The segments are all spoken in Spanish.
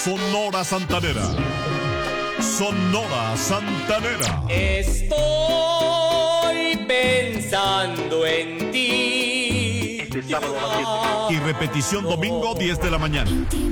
Sonora Santanera. Sonora Santanera. Estoy pensando en ti. Y repetición domingo 10 de la mañana.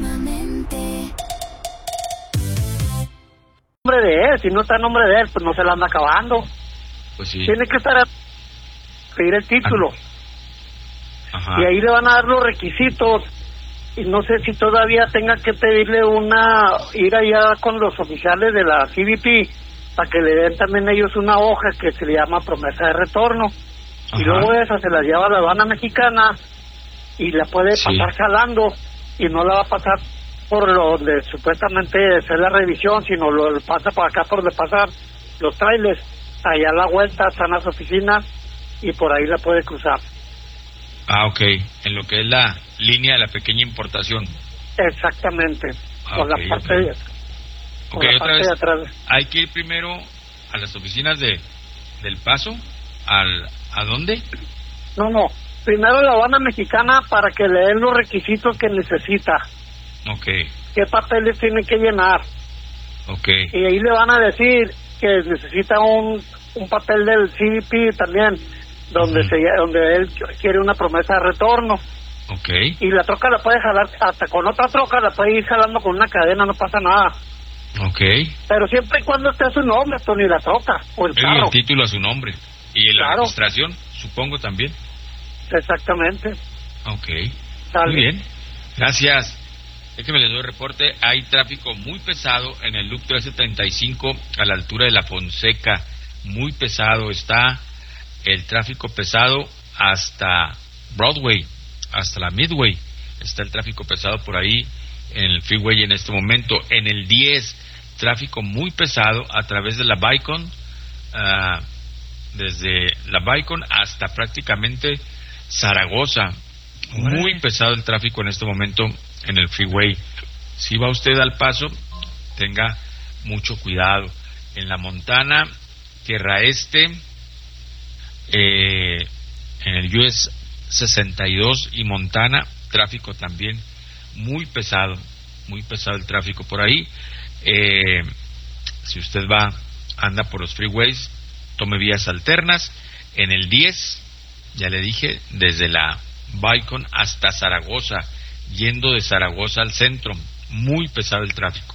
Nombre de él, si no está en nombre de él, pues no se la anda acabando. Pues sí. Tiene que estar a pedir el título. Ajá. Y ahí le van a dar los requisitos. Y no sé si todavía tenga que pedirle ir allá con los oficiales de la CBP para que le den también ellos una hoja que se le llama promesa de retorno. Ajá. Y luego esa se la lleva a la aduana mexicana y la puede pasar jalando y no la va a pasar por donde supuestamente es la revisión, sino lo pasa por acá por donde pasan los trailers. Allá a la vuelta están las oficinas y por ahí la puede cruzar. Ah, ok. En lo que es la línea de la pequeña importación. Exactamente. Por la parte de otra vez, atrás. hay que ir primero a las oficinas del Paso. ¿A dónde? No. Primero la aduana mexicana para que le den los requisitos que necesita. Ok. ¿Qué papeles tiene que llenar? Ok. Y ahí le van a decir que necesita un papel del CBP también, donde donde él quiere una promesa de retorno. Ok. Y la troca la puede jalar, hasta con otra troca la puede ir jalando con una cadena, no pasa nada. Ok. Pero siempre y cuando esté a su nombre, Tony, la troca o el carro. Y el título a su nombre. Y la registración, supongo también. Exactamente. Ok. Tal Muy bien. Gracias. Déjeme les doy reporte. Hay tráfico muy pesado en el Loop 1335 a la altura de La Fonseca. Muy pesado está el tráfico pesado hasta Broadway, hasta la Midway. Está el tráfico pesado por ahí en el freeway en este momento. En el 10, tráfico muy pesado a través de la Bicon, desde la Bicon hasta prácticamente Zaragoza. Muy pesado el tráfico en este momento en el freeway. Si va usted al Paso, tenga mucho cuidado. En la Montana, Tierra Este, en el US 62 y Montana, tráfico también muy pesado el tráfico por ahí. Si usted anda por los freeways, tome vías alternas. En el 10, ya le dije, desde la Bicon hasta Zaragoza, yendo de Zaragoza al centro, muy pesado el tráfico,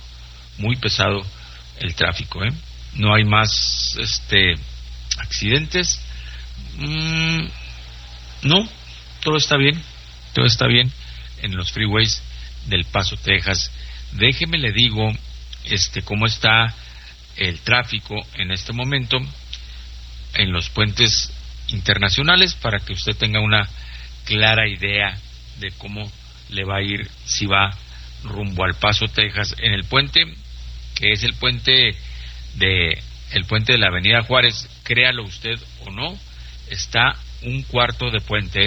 No hay más accidentes. No, todo está bien en los freeways del Paso, Texas. Déjeme le digo cómo está el tráfico en este momento en los puentes internacionales para que usted tenga una clara idea de cómo le va a ir si va rumbo al Paso, Texas. En el puente, que es el puente de la Avenida Juárez, créalo usted o no, está un cuarto de puente,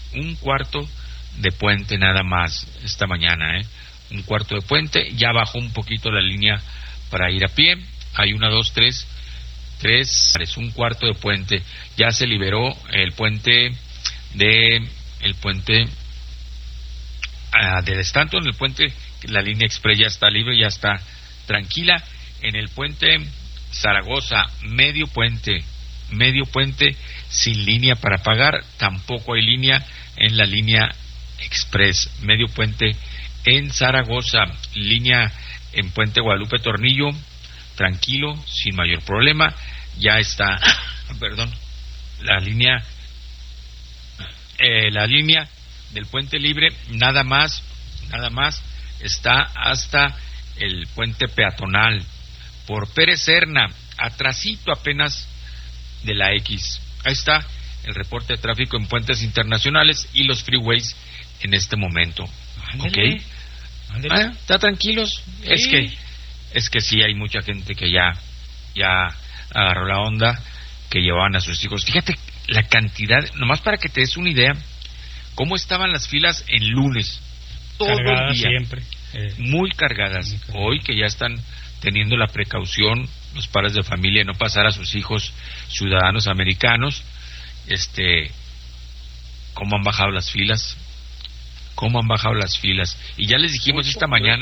nada más esta mañana, un cuarto de puente. Ya bajó un poquito la línea para ir a pie. Hay 1, 2, 3, es un cuarto de puente. Ya se liberó el puente de Stanton, el puente, la línea express ya está libre, ya está tranquila. En el puente Zaragoza, medio puente sin línea para pagar, tampoco hay línea en la línea express. Medio puente en Zaragoza, línea en Puente Guadalupe Tornillo, tranquilo, sin mayor problema. Ya está, la línea del puente libre, nada más está hasta el puente peatonal por Pérez Serna, atrasito apenas de la X. Ahí está el reporte de tráfico en puentes internacionales y los freeways en este momento. Ándale. ¿Ok? ¿Está tranquilos? Sí. Es que sí, hay mucha gente que ya agarró la onda, que llevaban a sus hijos. Fíjate la cantidad, nomás para que te des una idea, cómo estaban las filas en lunes. Todo cargadas el día. Siempre. Muy cargadas. Hoy que ya están teniendo la precaución los padres de familia de no pasar a sus hijos ciudadanos americanos, cómo han bajado las filas, y ya les dijimos esta mañana